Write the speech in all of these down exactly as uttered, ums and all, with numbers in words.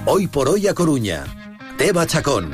Hoy por hoy a Coruña. Teba Chacón.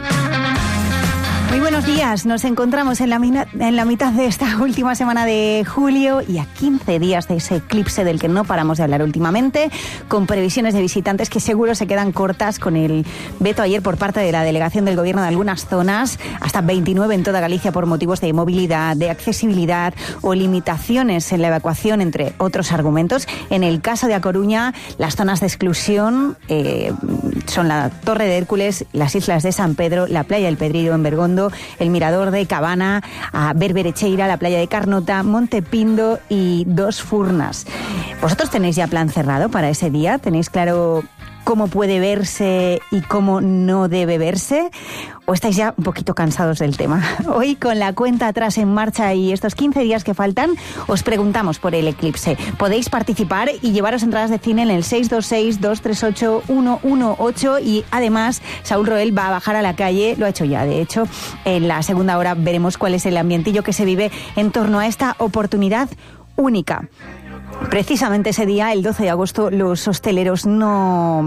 Muy buenos días, nos encontramos en la, mina, en la mitad de esta última semana de julio y a quince días de ese eclipse del que no paramos de hablar últimamente, con previsiones de visitantes que seguro se quedan cortas con el veto ayer por parte de la delegación del gobierno de algunas zonas, hasta veintinueve en toda Galicia por motivos de movilidad, de accesibilidad o limitaciones en la evacuación, entre otros argumentos. En el caso de A Coruña, las zonas de exclusión eh, son la Torre de Hércules, las Islas de San Pedro, la Playa del Pedrillo en Bergondo, el Mirador de Cabana, a Berberecheira, la playa de Carnota, Montepindo y Dos Furnas. ¿Vosotros tenéis ya plan cerrado para ese día? ¿Tenéis claro cómo puede verse y cómo no debe verse? ¿O estáis ya un poquito cansados del tema? Hoy, con la cuenta atrás en marcha y estos quince días que faltan, os preguntamos por el eclipse. Podéis participar y llevaros entradas de cine en el seis dos seis, dos tres ocho, uno uno ocho, y además Saúl Roel va a bajar a la calle, lo ha hecho ya, de hecho. En la segunda hora veremos cuál es el ambientillo que se vive en torno a esta oportunidad única. Precisamente ese día, el doce de agosto, los hosteleros no,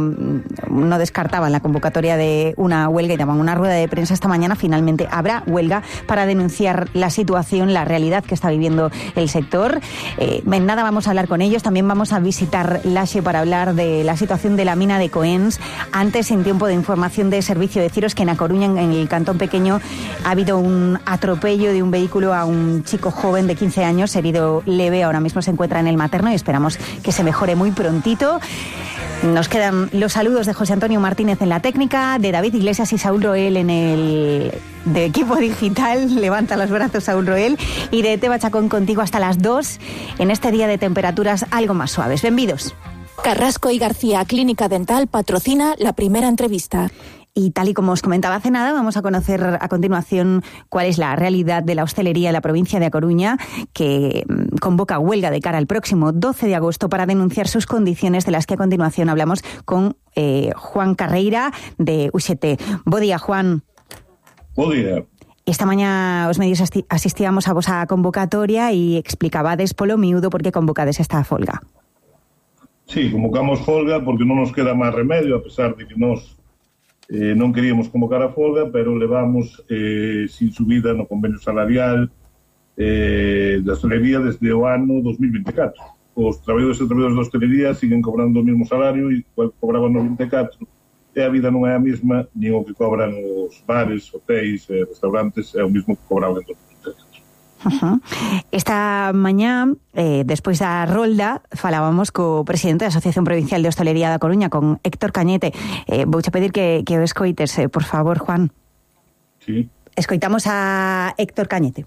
no descartaban la convocatoria de una huelga y daban una rueda de prensa esta mañana. Finalmente habrá huelga para denunciar la situación, la realidad que está viviendo el sector. Eh, en nada vamos a hablar con ellos. También vamos a visitar Laxe para hablar de la situación de la mina de Coens. Antes, en tiempo de información de servicio, deciros que en A Coruña, en el Cantón Pequeño, ha habido un atropello de un vehículo a un chico joven de quince años, herido leve. Ahora mismo se encuentra en el materno y esperamos que se mejore muy prontito. Nos quedan los saludos de José Antonio Martínez en la técnica, de David Iglesias y Saúl Roel en el de equipo digital. Levanta los brazos, Saúl Roel, y de Teba Chacón contigo hasta las dos en este día de temperaturas algo más suaves. Bienvenidos. Carrasco y García Clínica Dental patrocina la primera entrevista. Y tal y como os comentaba hace nada, vamos a conocer a continuación cuál es la realidad de la hostelería en la provincia de A Coruña, que convoca huelga de cara al próximo doce de agosto para denunciar sus condiciones, de las que a continuación hablamos con eh, Juan Carreira de U X T. Bo día, Juan. Bo día. Esta mañana os medios asistíamos a vosa convocatoria y explicabades polo miúdo por qué convocades esta folga. Sí, convocamos folga porque non nos queda máis remedio, a pesar de que nos Eh, non queríamos convocar a folga, pero levamos eh, sin subida no convenio salarial eh, da hostelería desde o ano dos mil veinticuatro. Os traballadores e traballadores da hostelería siguen cobrando o mesmo salario e igual cobraban no vinte e catro, e a vida non é a mesma, nin o que cobran os bares, hotéis e restaurantes é o mesmo que cobraban en dos mil vinte e catro. Uh-huh. Esta mañá, eh, despois da rolda, falábamos co presidente da Asociación Provincial de Hostelería da Coruña, con Héctor Cañete. Eh, vouche pedir que, que o escoites, eh, por favor, Juan. Sí. Escoitamos a Héctor Cañete.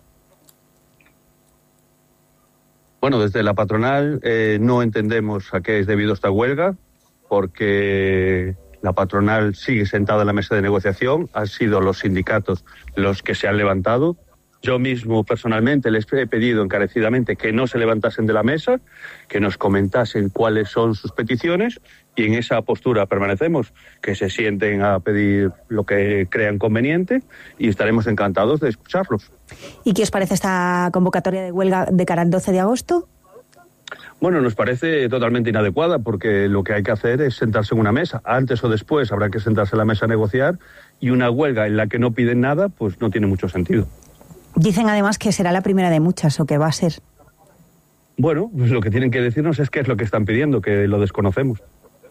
Bueno, desde la patronal eh, no entendemos a qué es debido esta huelga, porque la patronal sigue sentada en la mesa de negociación, han sido los sindicatos los que se han levantado. Yo mismo personalmente les he pedido encarecidamente que no se levantasen de la mesa, que nos comentasen cuáles son sus peticiones, y en esa postura permanecemos, que se sienten a pedir lo que crean conveniente y estaremos encantados de escucharlos. ¿Y qué os parece esta convocatoria de huelga de cara al doce de agosto? Bueno, nos parece totalmente inadecuada, porque lo que hay que hacer es sentarse en una mesa. Antes o después habrá que sentarse en la mesa a negociar, y una huelga en la que no piden nada, pues no tiene mucho sentido. Dicen además que será la primera de muchas, o que va a ser. Bueno, pues lo que tienen que decirnos es qué es lo que están pidiendo, que lo desconocemos.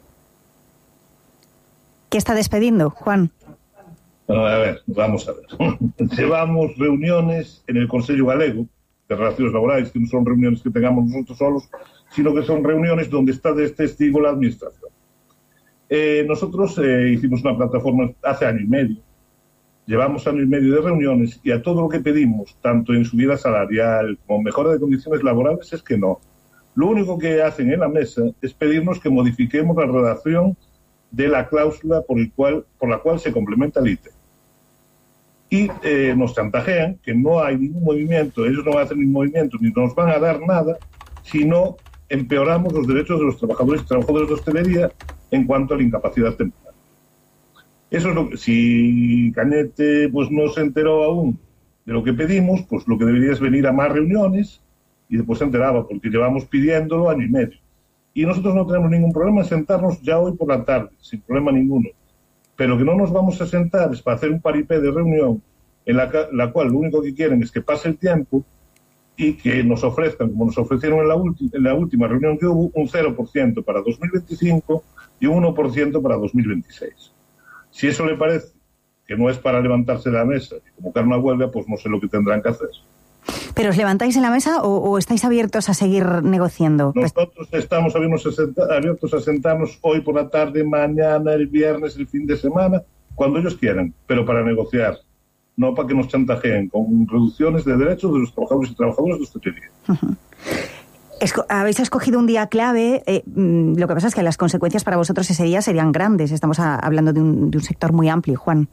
¿Qué está despediendo, Juan? Bueno, a ver, vamos a ver. Llevamos reuniones en el Consello Galego de Relaciones Laborais, que no son reuniones que tengamos nosotros solos, sino que son reuniones donde está de testigo la administración. Eh, nosotros eh, hicimos una plataforma hace año y medio. Llevamos año y medio de reuniones y a todo lo que pedimos, tanto en subida salarial como mejora de condiciones laborales, es que no. Lo único que hacen en la mesa es pedirnos que modifiquemos la redacción de la cláusula por, el cual, por la cual se complementa el I T E. Y eh, nos chantajean que no hay ningún movimiento, ellos no hacen ningún movimiento, ni nos van a dar nada, si no empeoramos los derechos de los trabajadores y trabajadoras de hostelería en cuanto a la incapacidad temporal. Eso es lo que, si Cañete pues no se enteró aún de lo que pedimos, pues lo que debería es venir a más reuniones y después se enteraba, porque llevamos pidiéndolo año y medio. Y nosotros no tenemos ningún problema en sentarnos ya hoy por la tarde, sin problema ninguno. pero que no nos vamos a sentar es para hacer un paripé de reunión en la, la cual lo único que quieren es que pase el tiempo y que nos ofrezcan, como nos ofrecieron en la, ulti, en la última reunión que hubo, un cero por ciento para dos mil veinticinco y un uno por ciento para dos mil veintiséis. Si eso le parece que no es para levantarse de la mesa y convocar una huelga, pues no sé lo que tendrán que hacer. ¿Pero os levantáis en la mesa o, o estáis abiertos a seguir negociando? Nosotros estamos abiertos a, sentar, abiertos a sentarnos hoy por la tarde, mañana, el viernes, el fin de semana, cuando ellos quieran, pero para negociar, no para que nos chantajeen con reducciones de derechos de los trabajadores y trabajadoras de hostelería. Uh-huh. Esco- habéis escogido un día clave. Eh, mm, lo que pasa es que las consecuencias para vosotros ese día serían grandes. Estamos a, hablando de un, de un sector muy amplio, Juan.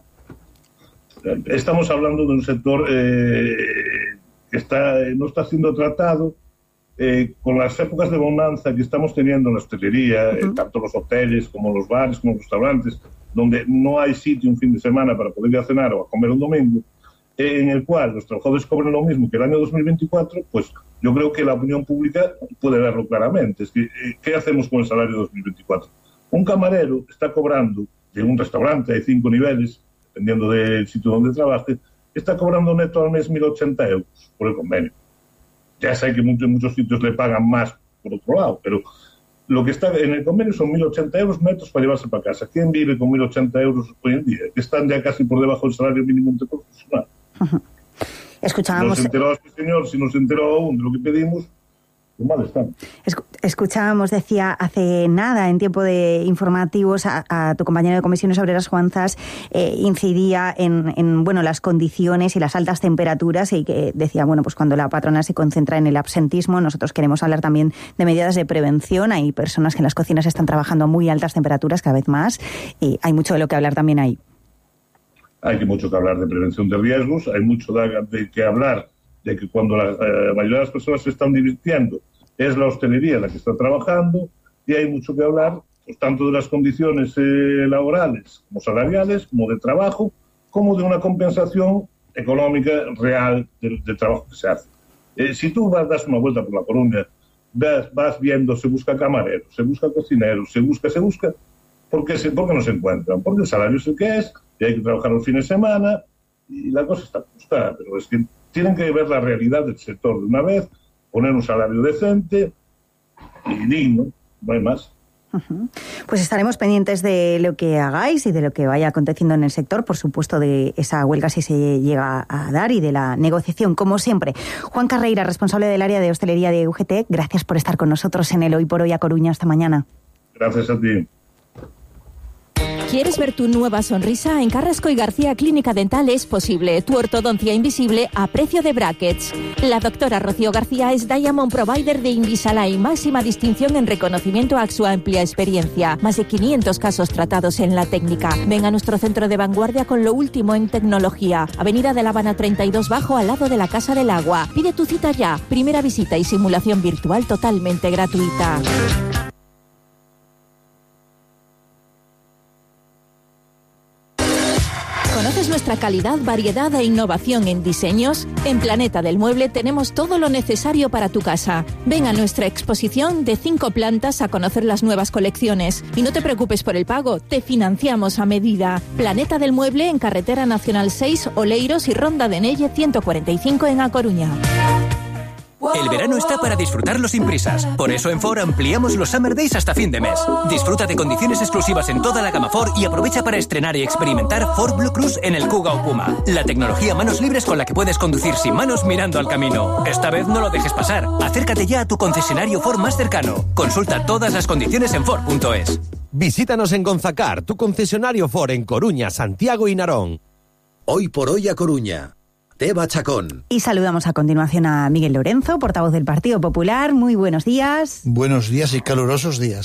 Estamos hablando de un sector eh, que está, no está siendo tratado eh, con las épocas de bonanza que estamos teniendo en la hostelería, uh-huh. eh, tanto los hoteles como los bares, como los restaurantes, donde no hay sitio un fin de semana para poder ir a cenar o a comer un domingo, eh, en el cual los trabajadores cobran lo mismo que el año dos mil veinticuatro, pues yo creo que la opinión pública puede verlo claramente. Es que, eh, ¿qué hacemos con el salario de dos mil veinticuatro? Un camarero está cobrando, de un restaurante hay cinco niveles, dependiendo del sitio donde trabaje, está cobrando neto al mes mil ochenta euros por el convenio. Ya sé que muchos, muchos sitios le pagan más por otro lado, pero lo que está en el convenio son mil ochenta euros netos para llevarse para casa. ¿Quién vive con mil ochenta euros hoy en día? Que están ya casi por debajo del salario mínimo interprofesional. Uh-huh. Escuchábamos... Si nos enteró este señor, si nos enteró aún de lo que pedimos, pues mal estamos. Escu- escuchábamos, decía, hace nada, en tiempo de informativos, a, a tu compañero de Comisiones Obreras, Juan Zas, eh, incidía en, en bueno, las condiciones y las altas temperaturas, y que decía, bueno, pues cuando la patronal se concentra en el absentismo, nosotros queremos hablar también de medidas de prevención. Hay personas que en las cocinas están trabajando a muy altas temperaturas cada vez más, y hay mucho de lo que hablar también ahí. Hay que mucho que hablar de prevención de riesgos, hay mucho de, de que hablar de que cuando la eh, mayoría de las personas se están divirtiendo es la hostelería la que está trabajando, y hay mucho que hablar pues tanto de las condiciones eh, laborales como salariales, como de trabajo, como de una compensación económica real del, del trabajo que se hace. Eh, si tú vas, das una vuelta por La Coruña, vas, vas viendo, se busca camareros, se busca cocineros, se busca, se busca, ¿por qué, se, ¿por qué no se encuentran? Porque el salario es el que es, y hay que trabajar los fines de semana, y la cosa está ajustada, pero es que tienen que ver la realidad del sector de una vez, poner un salario decente y digno, no hay más. Uh-huh. Pues estaremos pendientes de lo que hagáis y de lo que vaya aconteciendo en el sector, por supuesto de esa huelga si se llega a dar y de la negociación, como siempre. Juan Carreira, responsable del área de hostelería de U G T, gracias por estar con nosotros en el Hoy por Hoy a Coruña esta mañana. Gracias a ti. ¿Quieres ver tu nueva sonrisa? En Carrasco y García Clínica Dental es posible. Tu ortodoncia invisible a precio de brackets. La doctora Rocío García es Diamond Provider de Invisalign, máxima distinción en reconocimiento a su amplia experiencia. Más de quinientos casos tratados en la técnica. Ven a nuestro centro de vanguardia con lo último en tecnología. Avenida de La Habana treinta y dos Bajo, al lado de la Casa del Agua. Pide tu cita ya. Primera visita y simulación virtual totalmente gratuita. ¿Conoces nuestra calidad, variedad e innovación en diseños? En Planeta del Mueble tenemos todo lo necesario para tu casa. Ven a nuestra exposición de cinco plantas a conocer las nuevas colecciones. Y no te preocupes por el pago, te financiamos a medida. Planeta del Mueble en Carretera Nacional seis, Oleiros y Ronda de Nelle ciento cuarenta y cinco en A Coruña. El verano está para disfrutarlo sin prisas. Por eso en Ford ampliamos los Summer Days hasta fin de mes. Disfruta de condiciones exclusivas en toda la gama Ford y aprovecha para estrenar y experimentar Ford Blue Cruise en el Kuga o Puma. La tecnología manos libres con la que puedes conducir sin manos mirando al camino. Esta vez no lo dejes pasar. Acércate ya a tu concesionario Ford más cercano. Consulta todas las condiciones en Ford punto es. Visítanos en Gonzacar, tu concesionario Ford en Coruña, Santiago y Narón. Hoy por Hoy a Coruña. Teba Chacón. Y saludamos a continuación a Miguel Lorenzo, portavoz del Partido Popular. Muy buenos días. Buenos días y calurosos días.